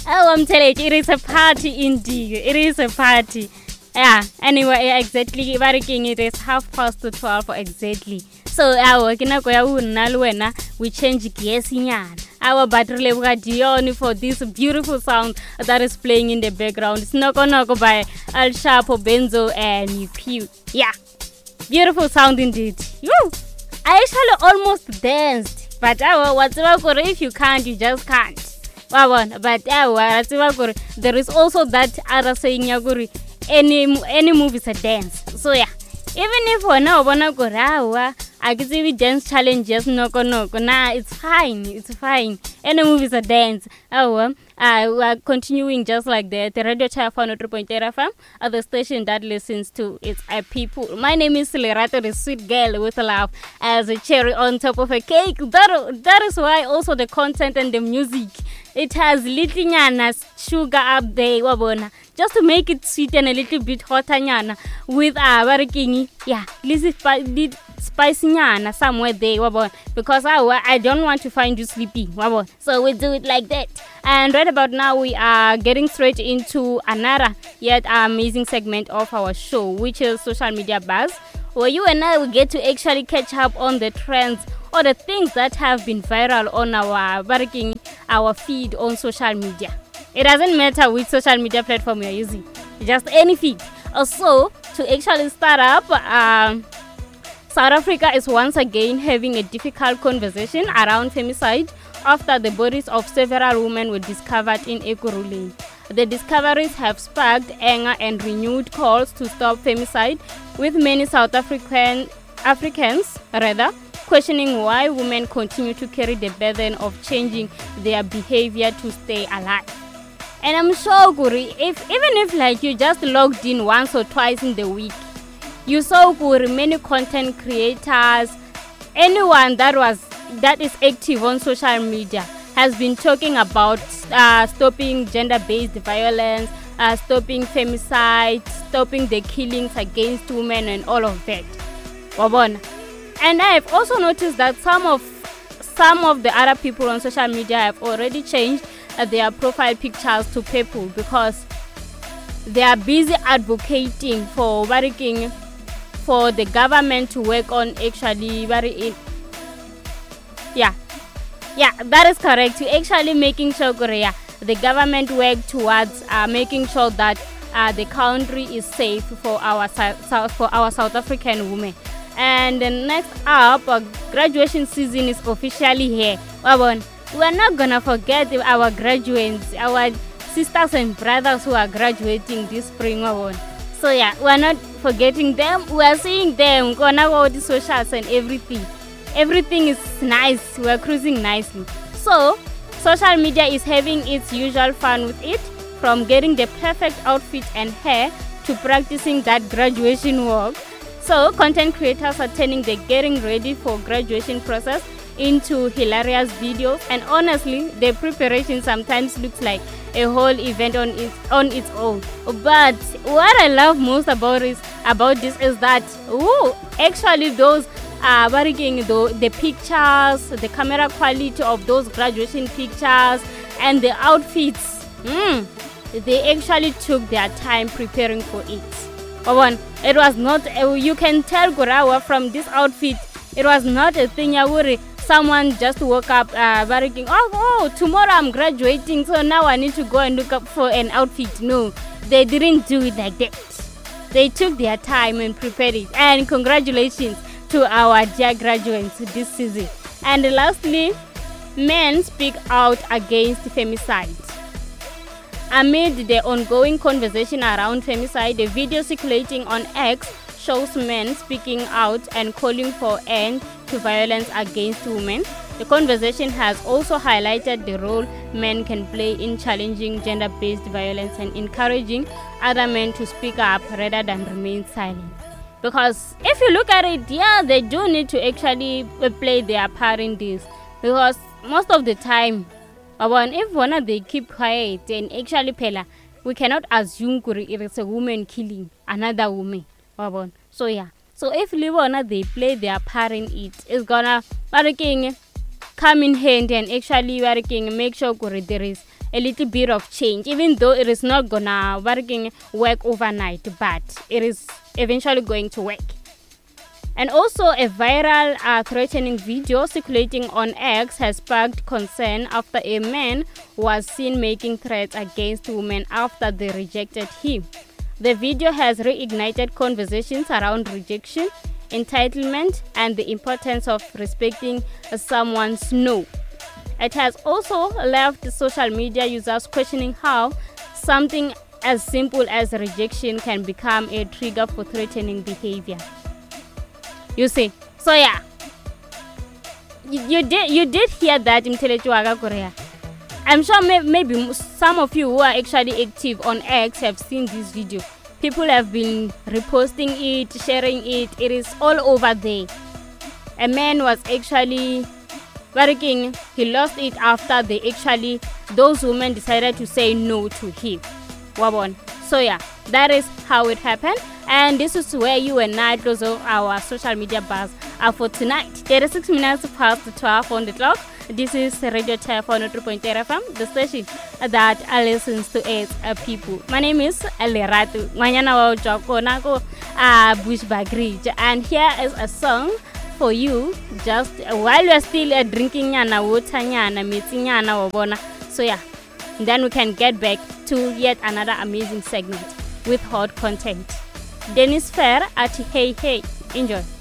Oh, I'm telling you, it is a party indeed. It is a party. Yeah, anyway, yeah, exactly. It is 12:30 exactly. So, we change gears. Our battery Dion for this beautiful sound that is playing in the background. It's Noko Noko by Al Shapo, Benzo, and Pew. Yeah, beautiful sound indeed. Woo! I actually almost danced, but if you can't, you just can't. But there is also that other saying, any move is a dance. So yeah, even if we're not I can see we dance challenges, no, nah, it's fine. Any move is a dance. We're continuing just like that. The Radio Chai 3.8 FM at the station that listens to its people. My name is Lerato, the sweet girl with love as a cherry on top of a cake. That is why also the content and the music, it has little nyana sugar up there, wabona, just to make it sweet and a little bit hotter nyana with barakingi. Yeah, spicy nyana somewhere there, wabona, because I don't want to find you sleepy, wabona. So we do it like that. And right about now we are getting straight into another yet amazing segment of our show, which is Social Media Buzz, where you and I will get to actually catch up on the trends or the things that have been viral on our feed on social media. It doesn't matter which social media platform you're using, just any feed. Also, to actually start up, South Africa is once again having a difficult conversation around femicide after the bodies of several women were discovered in Ekurhuleni. The discoveries have sparked anger and renewed calls to stop femicide, with many South Africans questioning why women continue to carry the burden of changing their behavior to stay alive. And I'm sure, Guri, even if like you just logged in once or twice in the week, you saw, Guri, many content creators, anyone that is active on social media has been talking about stopping gender-based violence, stopping femicide, stopping the killings against women and all of that. Wabona. And I've also noticed that some of the other people on social media have already changed their profile pictures to purple because they are busy advocating for the government to work on actually Yeah, that is correct. To actually making sure the government work towards making sure that the country is safe for our South African women. And next up, graduation season is officially here. We are not gonna forget our graduates, our sisters and brothers who are graduating this spring. So yeah, we are not forgetting them. We are seeing them gonna go the socials and everything. Everything is nice. We are cruising nicely. So social media is having its usual fun with it, from getting the perfect outfit and hair to practicing that graduation walk. So content creators are turning the getting ready for graduation process into hilarious videos, and honestly, the preparation sometimes looks like a whole event on its own. But what I love most about this is that actually those the pictures, the camera quality of those graduation pictures and the outfits, they actually took their time preparing for it. It was not, you can tell Gorawa from this outfit, it was not a thing someone just woke up tomorrow I'm graduating, so now I need to go and look up for an outfit. No, they didn't do it like that. They took their time and prepared it. And congratulations to our dear graduates this season. And lastly, men speak out against femicide. Amid the ongoing conversation around femicide, a video circulating on X shows men speaking out and calling for end to violence against women. The conversation has also highlighted the role men can play in challenging gender-based violence and encouraging other men to speak up rather than remain silent. Because if you look at it, yeah, they do need to actually play their part in this. Because most of the time, if one of they keep quiet and actually we cannot assume it is a woman killing another woman. So yeah. So if they play their part in it, it's gonna come in hand and actually make sure there is a little bit of change, even though it is not gonna work overnight, but it is eventually going to work. And also, a viral threatening video circulating on X has sparked concern after a man was seen making threats against women after they rejected him. The video has reignited conversations around rejection, entitlement, and the importance of respecting someone's no. It has also left social media users questioning how something as simple as rejection can become a trigger for threatening behavior. You see, so yeah, you did hear that in Korea. I'm sure maybe some of you who are actually active on X have seen this video. People have been reposting it, sharing it. It is all over there. A man was actually working. He lost it after those women decided to say no to him. Wabon. So yeah, that is how it happened. And this is where you and I close our social media buzz for tonight. 36 minutes past 12 on the clock. This is Radio TEF on 3.8 FM, the station that listens to its people. My name is Leratu. Bushback Ridge. And here is a song for you just while you are still drinking water, meeting. So yeah, then we can get back to yet another amazing segment with hot content. Dennis Fair at Hey Hey. Enjoy.